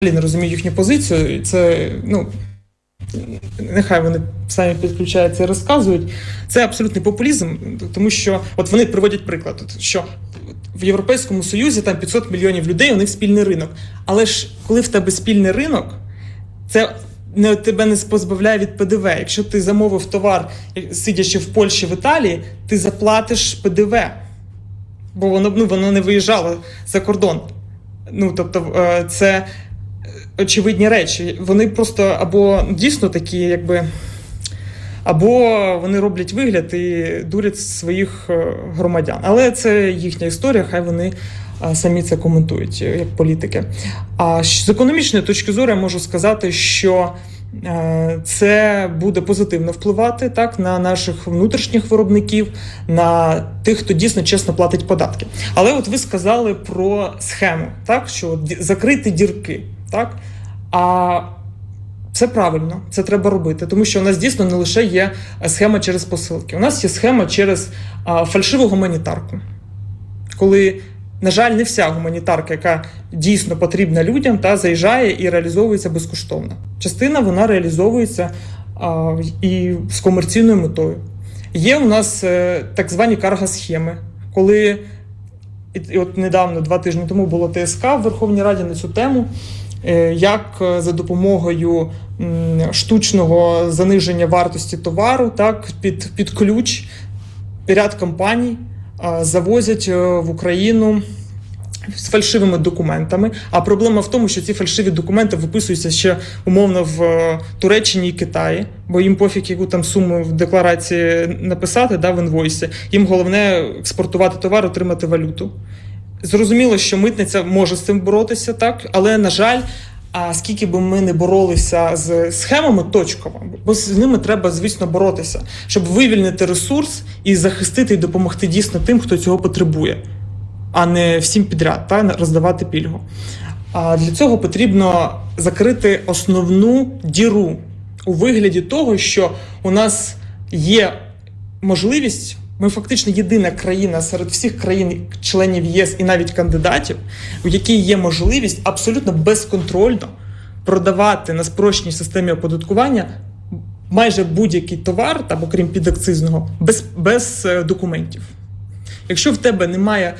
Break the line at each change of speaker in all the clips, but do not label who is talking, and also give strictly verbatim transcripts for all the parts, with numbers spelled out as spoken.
не розумію їхню позицію. Це, ну, нехай вони самі підключаються і розказують. Це абсолютний популізм, тому що от вони приводять приклад, що в Європейському Союзі там п'ятсот мільйонів людей, у них спільний ринок. Але ж коли в тебе спільний ринок, це не, тебе не позбавляє від Пе Де Ве. Якщо ти замовив товар, сидячи в Польщі, в Італії, ти заплатиш Пе Де Ве. Бо воно, ну, воно не виїжджало за кордон. Ну, тобто, це очевидні речі. Вони просто або дійсно такі, якби, або вони роблять вигляд і дурять своїх громадян. Але це їхня історія, хай вони самі це коментують, як політики. А з економічної точки зору я можу сказати, що це буде позитивно впливати, так, на наших внутрішніх виробників, на тих, хто дійсно чесно платить податки. Але от ви сказали про схему, так, що закрити дірки, так? А це правильно, це треба робити, тому що у нас дійсно не лише є схема через посилки. У нас є схема через а, фальшиву гуманітарку. Коли, на жаль, не вся гуманітарка, яка дійсно потрібна людям, та заїжджає і реалізовується безкоштовно. Частина, вона реалізовується а, і з комерційною метою. Є у нас е, так звані карго-схеми, коли, і, і от недавно, два тижні тому, було Те Ес Ка в Верховній Раді на цю тему, е, як за допомогою м, штучного заниження вартості товару, так, під, під ключ, ряд компаній а, завозять в Україну з фальшивими документами. А проблема в тому, що ці фальшиві документи виписуються ще умовно в Туреччині і Китаї, бо їм пофіг, яку там суму в декларації написати, да, в інвойсі. Їм головне експортувати товар, отримати валюту. Зрозуміло, що митниця може з цим боротися, так, але, на жаль, а скільки би ми не боролися з схемами точково, бо з ними треба, звісно, боротися, щоб вивільнити ресурс і захистити і допомогти дійсно тим, хто цього потребує, а не всім підряд, та, роздавати пільгу. А для цього потрібно закрити основну діру у вигляді того, що у нас є можливість, ми фактично єдина країна серед всіх країн-членів Є С і навіть кандидатів, у якій є можливість абсолютно безконтрольно продавати на спрощеній системі оподаткування майже будь-який товар, там, окрім підакцизного, без, без документів. Якщо в тебе немає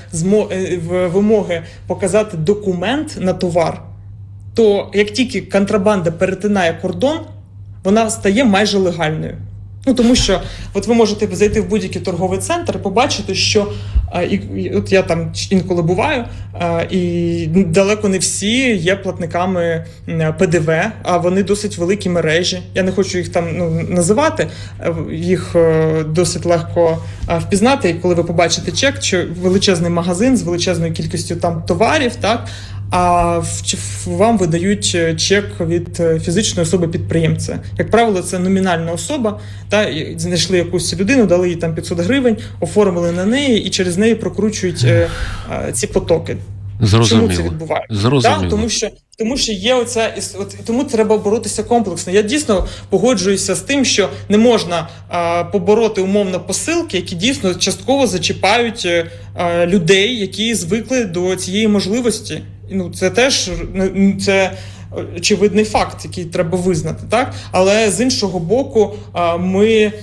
вимоги показати документ на товар, то як тільки контрабанда перетинає кордон, вона стає майже легальною. Ну, тому що от ви можете зайти в будь-який торговий центр і побачити, що а, і, і, от я там інколи буваю, а, і далеко не всі є платниками Пе Де Ве, а вони досить великі мережі. Я не хочу їх там, ну, називати, їх е, досить легко е, впізнати, і коли ви побачите чек, що величезний магазин з величезною кількістю там товарів, так, а вам видають чек від фізичної особи-підприємця. Як правило, це номінальна особа, та, знайшли якусь людину, дали їй там п'ятсот гривень, оформили на неї і через неї прокручують е, е, ці потоки.
Зрозуміло.
Чому це відбувається?
Зрозуміло.
Да? Тому що, тому що є оця, от, тому треба боротися комплексно. Я дійсно погоджуюся з тим, що не можна а, побороти умовно посилки, які дійсно частково зачіпають а, людей, які звикли до цієї можливості. Ну, це теж це очевидний факт, який треба визнати, так? Але з іншого боку, ми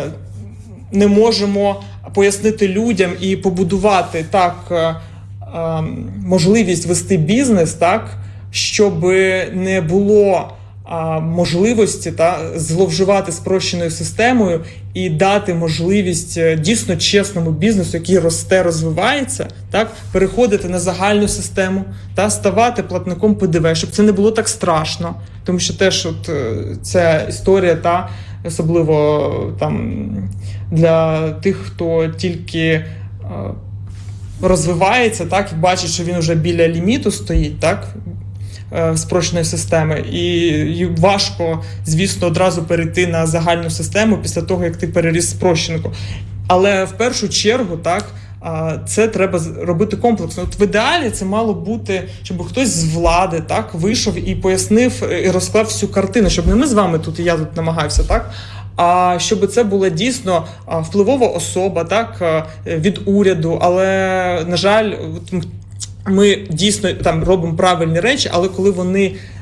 не можемо пояснити людям і побудувати так можливість вести бізнес, так, щоб не було а, можливості та, зловживати спрощеною системою і дати можливість дійсно чесному бізнесу, який росте, розвивається, так, переходити на загальну систему та ставати платником Пе Де Ве, щоб це не було так страшно. Тому що теж от, ця історія, та, особливо там, для тих, хто тільки а, розвивається, так, і бачить, що він вже біля ліміту стоїть, так, спрощеної системи, і важко, звісно, одразу перейти на загальну систему після того, як ти переріс спрощенку. Але в першу чергу, так, це треба робити комплексно. От в ідеалі це мало бути, щоб хтось з влади, так, вийшов і пояснив, і розклав всю картину, щоб не ми з вами тут, і я тут намагався, так, а щоб це була дійсно впливова особа, так, від уряду. Але, на жаль, ми дійсно там робимо правильні речі, але коли вони